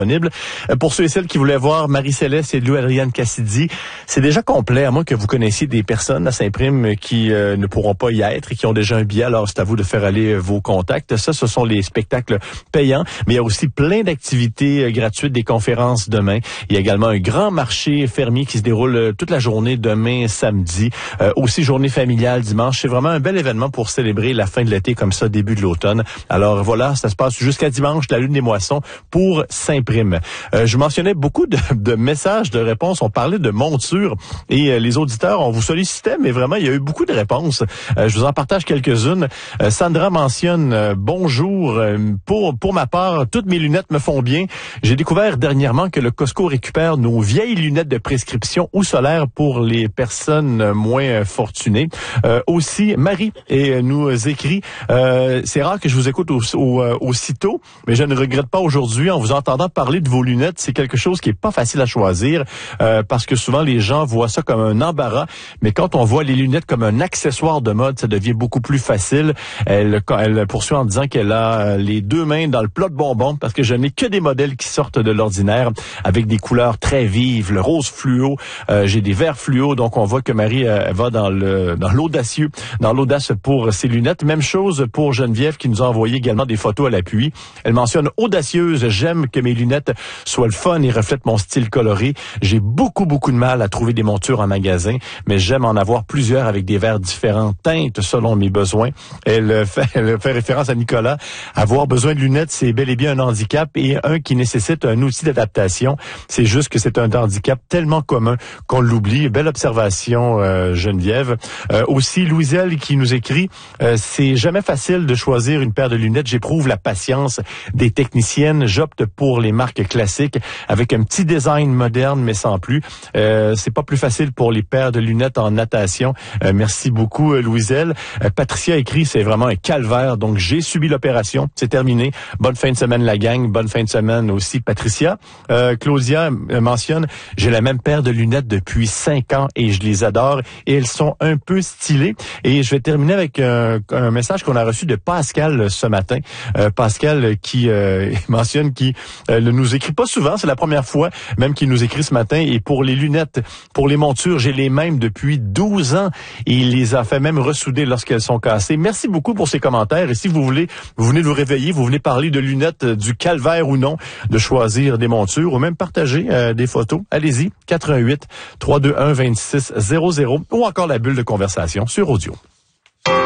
Pour ceux et celles qui voulaient voir Marie-Céleste et Lou-Adrienne Cassidy, c'est déjà complet, à moins que vous connaissiez des personnes à Saint-Prime qui ne pourront pas y être et qui ont déjà un billet. Alors, c'est à vous de faire aller vos contacts. Ça, ce sont les spectacles payants, mais il y a aussi plein d'activités gratuites, des conférences demain. Il y a également un grand marché fermier qui se déroule toute la journée demain, samedi. Aussi, journée familiale dimanche. C'est vraiment un bel événement pour célébrer la fin de l'été comme ça, début de l'automne. Alors, voilà, ça se passe jusqu'à dimanche, la Lune des Moissons, pour Saint-Prime. Je mentionnais beaucoup de messages, de réponses. On parlait de monture et les auditeurs, on vous sollicitait, mais vraiment, il y a eu beaucoup de réponses. Je vous en partage quelques-unes. Sandra mentionne bonjour. Pour ma part, toutes mes lunettes me font bien. J'ai découvert dernièrement que le Costco récupère nos vieilles lunettes de prescription ou solaires pour les personnes moins fortunées. Aussi, Marie nous écrit c'est rare que je vous écoute aussitôt, mais je ne regrette pas aujourd'hui en vous entendant parler de vos lunettes. C'est quelque chose qui est pas facile à choisir parce que souvent les gens voient ça comme un embarras, mais quand on voit les lunettes comme un accessoire de mode, ça devient beaucoup plus facile. Elle poursuit en disant qu'elle a les deux mains dans le plat de bonbons parce que je n'ai que des modèles qui sortent de l'ordinaire avec des couleurs très vives, le rose fluo, j'ai des verts fluo, donc on voit que Marie va dans l'audacieux, dans l'audace pour ses lunettes. Même chose pour Geneviève qui nous a envoyé également des photos à l'appui. Elle mentionne audacieuse, j'aime que mes lunettes soient le fun et reflètent mon style coloré. J'ai beaucoup de mal à trouver des montures en magasin, mais j'aime en avoir plusieurs avec des verres différentes teintes selon mes besoins. Elle fait référence à Nicolas. Avoir besoin de lunettes, c'est bel et bien un handicap et un qui nécessite un outil d'adaptation. C'est juste que c'est un handicap tellement commun qu'on l'oublie. Belle observation, Geneviève. Aussi, Louiselle qui nous écrit, c'est jamais facile de choisir une paire de lunettes. J'éprouve la patience des techniciennes. J'opte pour les marques classiques avec un petit design moderne, mais sans plus. C'est pas plus facile pour les paires de lunettes en natation. Merci beaucoup, Louiselle. Patricia écrit, c'est vraiment un calvaire. Donc, j'ai subi l'opération. C'est terminé. Bonne fin de semaine, la gang. Bonne fin de semaine aussi, Patricia. Claudia mentionne, j'ai la même paire de lunettes depuis 5 ans et je les adore. Et elles sont un peu stylées. Et je vais terminer avec un message qu'on a reçu de Pascal ce matin. Pascal qui mentionne qu'il ne nous écrit pas souvent. C'est la première fois même qu'il nous écrit ce matin. Et pour les lunettes, pour les montures, j'ai les mêmes depuis 12 ans. Et il les a fait même ressouder lorsqu'elles sont cassées. Merci beaucoup pour ces commentaires. Et si vous voulez, vous venez de vous réveiller, vous venez parler de lunettes, du calvaire ou non, de choisir des montures ou même partager des photos. Allez-y, 88 321 26 00 ou encore la bulle de conversation sur audio.